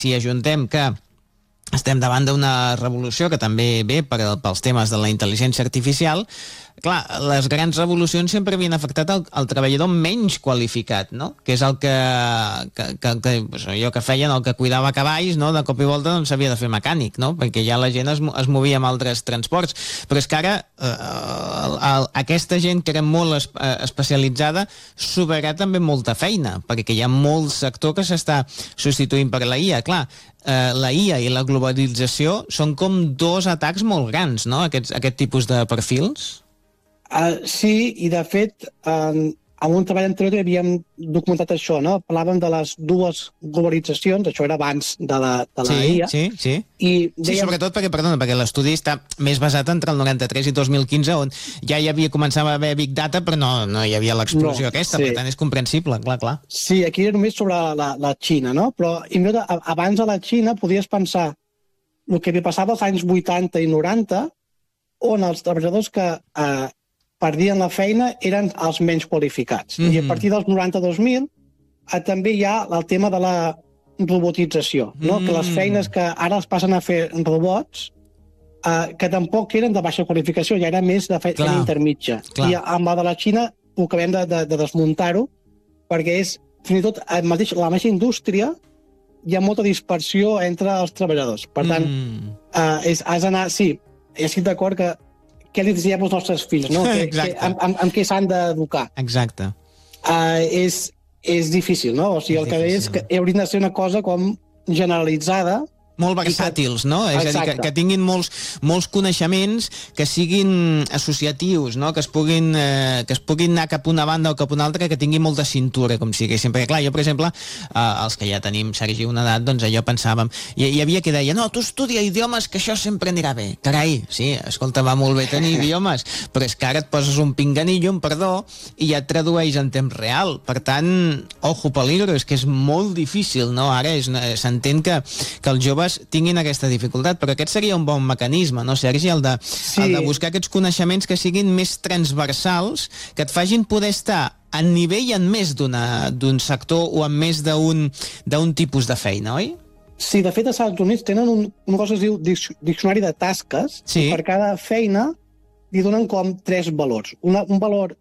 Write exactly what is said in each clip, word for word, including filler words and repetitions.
si ajuntem que estem davant d'una revolució que també ve per, pels temes de la intel·ligència artificial, clar, les grans revolucions sempre havien afectat el, el treballador menys qualificat, no? Que és el que, que, que, que pues, allò que feien, el que cuidava cavalls, no? De cop i volta doncs s'havia de fer mecànic, no? Perquè ja la gent es, es movia amb altres transports. Però és que ara eh, el, el, aquesta gent que era molt es, eh, especialitzada sobrarà també molta feina, perquè hi ha molt sector que s'està substituint per la I A. Clar, eh, la I A i la globalització són com dos atacs molt grans, no? Aquests, aquest tipus de perfils. Uh, sí, i de fet, uh, en un treball anterior havíem documentat això, no? Parlàvem de les dues globalitzacions, això era abans de la, de la sí, I A. Sí, sí, I dèiem... sí, sobretot perquè, perdona, perquè l'estudi està més basat entre el noranta-tres i dos mil quinze, on ja hi havia començat a haver Big Data, però no, no hi havia l'explosió no, aquesta, sí. Per tant és comprensible, clar, clar. Sí, aquí era només sobre la, la Xina, no? Però abans de la Xina podies pensar el que havia passat als anys vuitanta i noranta, on els treballadors que eh, perdien la feina eren els menys qualificats. Mm-hmm. I a partir dels noranta-dos mil eh, també hi ha el tema de la robotització, no? Mm. Que les feines que ara es passen a fer robots, eh, que tampoc eren de baixa qualificació, ja era més de feina intermitja. Clar. I amb la de la Xina ho acabem de, de, de desmuntar-ho, perquè és, fins i tot, el mateix, la mateixa indústria hi ha molta dispersió entre els treballadors. Per tant, mm. eh, és, has d'anar... Sí, estic d'acord que què li diem als nostres fills, no? Que, que, amb, amb, amb què s'han d'educar. Exacte. Uh, és, és difícil, no? O sigui, el que és que hauria de ser una cosa com generalitzada. Molt versàtils, no? És a dir, que, que tinguin molts, molts coneixements que siguin associatius, no? Que es puguin, eh, que es puguin anar cap a una banda o cap a una altra, que tinguin molta cintura, com siguessin. Perquè, clar, jo, per exemple, eh, els que ja tenim, Sergi, una edat, doncs allò pensàvem, hi, hi havia qui deia, no, tu estudia idiomes, que això sempre anirà bé. Carai, sí, escolta, va molt bé tenir idiomes, però és que ara et poses un pinganillo, un perdó, i ja et tradueix en temps real. Per tant, ojo peligro, és que és molt difícil, no? Ara s'entén que, que els joves tinguin aquesta dificultat, però aquest seria un bon mecanisme, no, Sergi? El de, sí. el de buscar aquests coneixements que siguin més transversals, que et facin poder estar en nivell en més d'un sector o en més d'un tipus de feina, oi? Sí, de fet, als Estats Units tenen un, una cosa que es diu diccionari de tasques, sí. I per cada feina li donen com tres valors. Una, un valor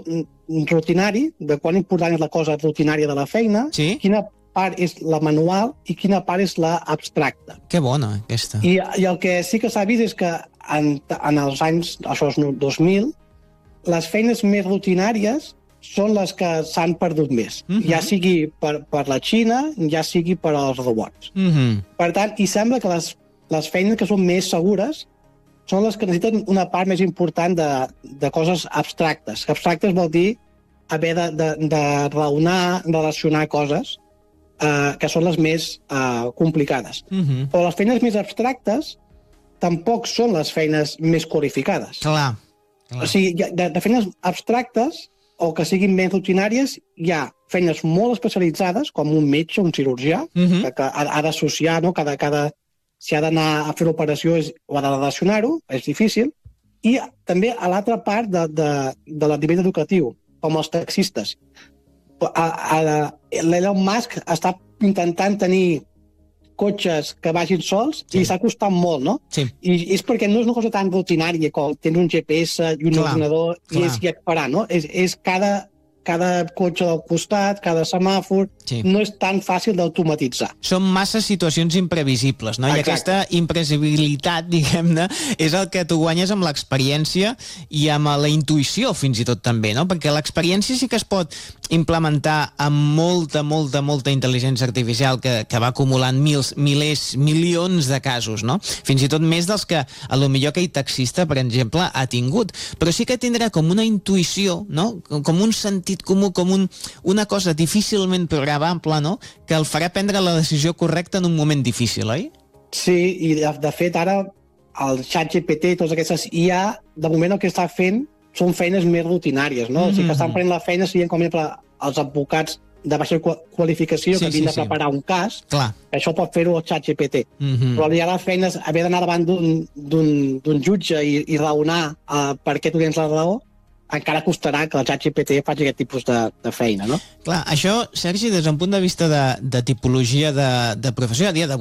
rutinari, de quan important és la cosa rutinària de la feina, sí. Quina part és la manual i quina part és la abstracta. Que bona, aquesta. I, i el que sí que s'ha vist és que en, en els anys, això és dos mil, les feines més rutinàries són les que s'han perdut més. Uh-huh. Ja sigui per, per la Xina, ja sigui per als robots. Uh-huh. Per tant, i sembla que les, les feines que són més segures són les que necessiten una part més important de, de coses abstractes. Abstractes vol dir haver de, de, de raonar, relacionar coses, Uh, que són les més uh, complicades. Uh-huh. Però les feines més abstractes tampoc són les feines més qualificades. Clar. Clar. O sigui, de, de feines abstractes o que siguin més rutinàries, hi ha feines molt especialitzades, com un metge, un cirurgià, uh-huh. que, que ha, ha d'associar, no? cada, cada, si ha d'anar a fer l'operació o ha de relacionar-ho, és difícil. I també a l'altra part de, de, de la nivell educatiu, com els taxistes. L'Elon Musk està intentant tenir cotxes que vagin sols, sí. I està costant molt, no? Sí. I és perquè no és una cosa tan rutinària com tens un G P S i un clar, ordinador clar. I és guiat per no? És, és cada, cada cotxe del costat, cada semàfor, sí. No és tan fàcil d'automatitzar. Són massa situacions imprevisibles, no? Exacte. I aquesta imprevisibilitat, diguem-ne, és el que tu guanyes amb l'experiència i amb la intuïció, fins i tot també, no? Perquè l'experiència sí que es pot implementar amb molta, molta, molta intel·ligència artificial que, que va acumulant mils, milers, milions de casos, no? Fins i tot més dels que a lo millor aquell taxista, per exemple, ha tingut. Però sí que tindrà com una intuïció, no? Com un sentit comú, com un, una cosa difícilment programable, no? Que el farà prendre la decisió correcta en un moment difícil, oi? Sí, i de, de fet ara el ChatGPT i totes aquestes I A, de moment el que està fent són feines més rutinàries, no? Mm-hmm. O sigui que estan prenent la feina, siguin com exemple els advocats de baixa qualificació sí, que havien sí, de preparar sí. un cas, clar. Això pot fer-ho el ChatGPT. Mm-hmm. Però ja les feines, haver d'anar davant d'un jutge i, i raonar uh, per què tu tens la raó, encara costarà que el ChatGPT faci aquest tipus de, de feina, no? Clar, això, Sergi, des d'un punt de vista de, de tipologia de, de professió, a dia d'avui,